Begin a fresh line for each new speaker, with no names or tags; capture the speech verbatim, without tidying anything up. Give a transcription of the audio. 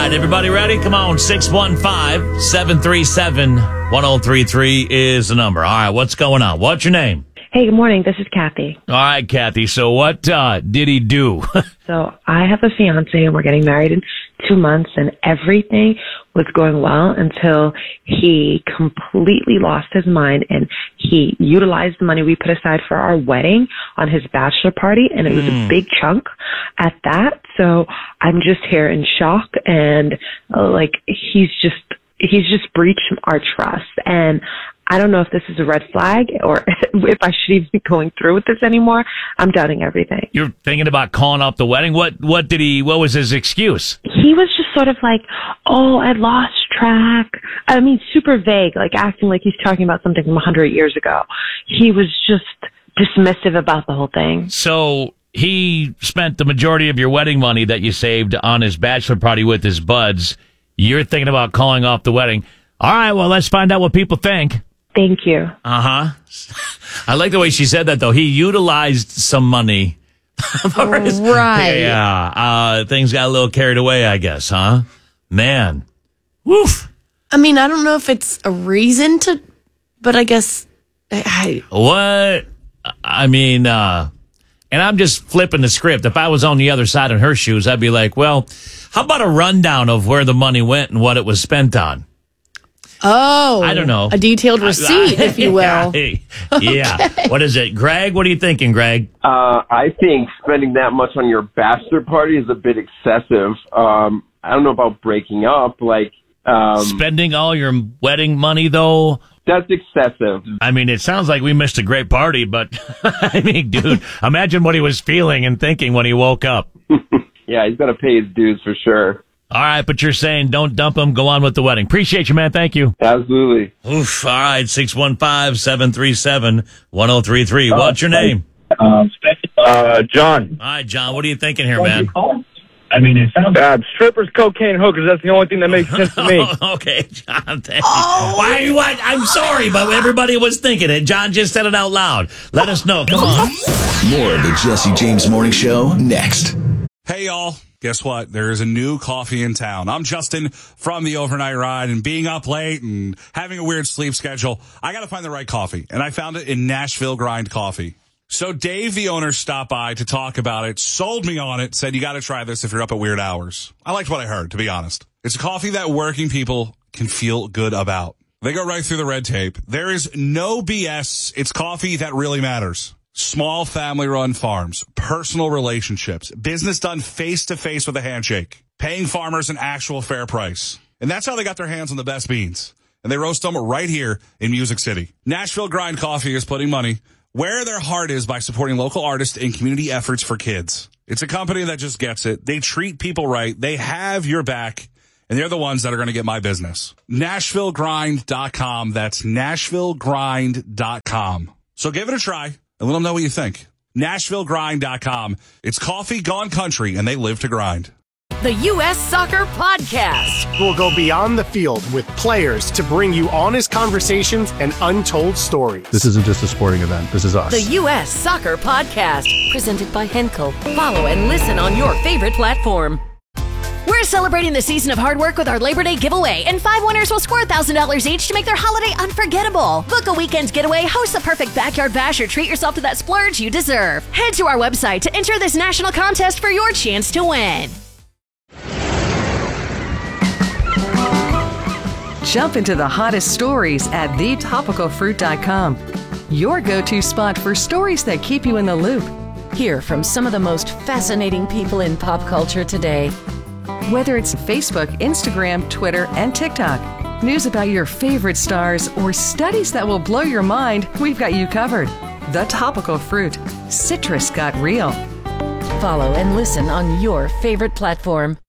right, everybody ready? Come on, six one five, seven three seven, one oh three three is the number. All right, what's going on? What's your name?
Hey, good morning. This is Kathy.
All right, Kathy. So what uh, did he do?
So I have a fiance and we're getting married in two months and everything was going well until he completely lost his mind and he utilized the money we put aside for our wedding on his bachelor party, and it was mm. a big chunk at that. So I'm just here in shock, and uh, like he's just he's just breached our trust, and I don't know if this is a red flag or if I should even be going through with this anymore. I'm doubting everything.
You're thinking about calling off the wedding? What What did he, what was his excuse?
He was just sort of like, oh, I lost track. I mean, super vague, like acting like he's talking about something from a hundred years ago. He was just dismissive about the whole thing.
So he spent the majority of your wedding money that you saved on his bachelor party with his buds. You're thinking about calling off the wedding. All right, well, let's find out what people think.
Thank you.
Uh-huh. I like the way she said that, though. He utilized some money.
Right.
Yeah. Uh, things got a little carried away, I guess, huh? Man. Woof.
I mean, I don't know if it's a reason to, but I guess I...
What? I mean, uh, and I'm just flipping the script. If I was on the other side in her shoes, I'd be like, well, how about a rundown of where the money went and what it was spent on?
Oh,
I don't know.
A detailed receipt, if you will.
Yeah. yeah.
Okay.
What is it? Greg, what are you thinking, Greg?
Uh, I think spending that much on your bachelor party is a bit excessive. Um, I don't know about breaking up. Like um,
Spending all your wedding money, though?
That's excessive.
I mean, it sounds like we missed a great party, but I mean, dude, imagine what he was feeling and thinking when he woke up.
Yeah, he's got to pay his dues for sure.
All right, but you're saying don't dump him, go on with the wedding. Appreciate you, man. Thank you.
Absolutely.
Oof. All right, six one five, seven three seven, one oh three three. What's your name?
Um, uh, John.
All right, John, what are you thinking here, man?
I mean, it sounds bad. Strippers, cocaine, hookers, that's the only thing that makes sense to me.
Okay, John, thank you. Oh. Why, what? I'm sorry, but everybody was thinking it. John just said it out loud. Let us know. Come on.
More of the Jesse James Morning Show next.
Hey, y'all. Guess what? There is a new coffee in town. I'm Justin from the Overnight Ride, and being up late and having a weird sleep schedule, I got to find the right coffee, and I found it in Nashville Grind Coffee. So Dave, the owner, stopped by to talk about it, sold me on it, said you got to try this if you're up at weird hours. I liked what I heard, to be honest. It's a coffee that working people can feel good about. They go right through the red tape. There is no B S. It's coffee that really matters. Small family-run farms, personal relationships, business done face-to-face with a handshake, paying farmers an actual fair price. And that's how they got their hands on the best beans. And they roast them right here in Music City. Nashville Grind Coffee is putting money where their heart is by supporting local artists and community efforts for kids. It's a company that just gets it. They treat people right. They have your back. And they're the ones that are going to get my business. Nashville Grind dot com. That's Nashville Grind dot com. So give it a try. And let them know what you think. Nashville Grind dot com. It's coffee gone country, and they live to grind.
The U S Soccer Podcast.
We'll go beyond the field with players to bring you honest conversations and untold stories.
This isn't just a sporting event. This is us.
The U S Soccer Podcast. Presented by Henkel. Follow and listen on your favorite platform. We're celebrating the season of hard work with our Labor Day giveaway, and five winners will score one thousand dollars each to make their holiday unforgettable. Book a weekend getaway, host the perfect backyard bash, or treat yourself to that splurge you deserve. Head to our website to enter this national contest for your chance to win.
Jump into the hottest stories at the topical fruit dot com. Your go-to spot for stories that keep you in the loop.
Hear from some of the most fascinating people in pop culture today.
Whether it's Facebook, Instagram, Twitter, and TikTok, news about your favorite stars, or studies that will blow your mind, we've got you covered. The Topical Fruit. Citrus got real.
Follow and listen on your favorite platform.